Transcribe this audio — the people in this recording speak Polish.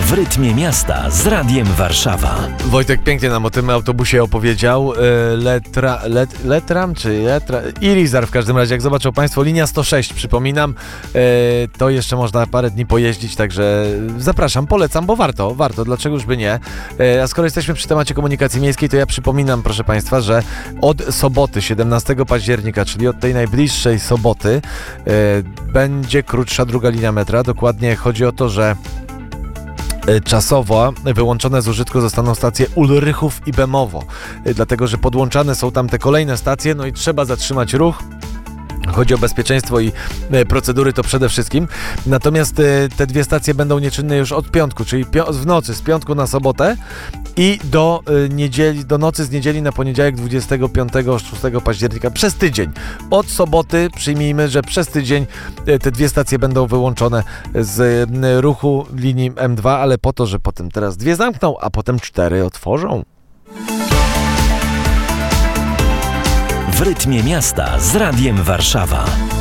W rytmie miasta z Radiem Warszawa. Wojtek pięknie nam o tym autobusie opowiedział. Irizar w każdym razie, jak zobaczą Państwo, linia 106, przypominam, to jeszcze można parę dni pojeździć, także zapraszam, polecam, bo warto, dlaczego już by nie. A skoro jesteśmy przy temacie komunikacji miejskiej, to ja przypominam, proszę Państwa, że od soboty, 17 października, czyli od tej najbliższej soboty, będzie krótsza druga linia metra. Dokładnie chodzi o to, że czasowo wyłączone z użytku zostaną stacje Ulrychów i Bemowo, dlatego że podłączane są tam te kolejne stacje, no i trzeba zatrzymać ruch. Chodzi o bezpieczeństwo i procedury to przede wszystkim. Natomiast te dwie stacje będą nieczynne już od piątku, czyli w nocy z piątku na sobotę i do niedzieli, do nocy z niedzieli na poniedziałek 25-6 października przez tydzień. Od soboty przyjmijmy, że przez tydzień te dwie stacje będą wyłączone z ruchu linii M2, ale po to, że potem teraz dwie zamkną, a potem 4 otworzą. W rytmie miasta z Radiem Warszawa.